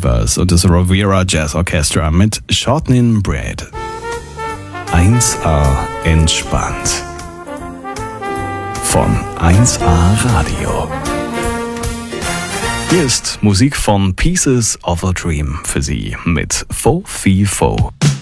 Rivers und das Riviera Jazz Orchestra mit Shortening Bread. 1A entspannt. Von 1A Radio. Hier ist Musik von Pieces of a Dream für Sie mit 4-4-4.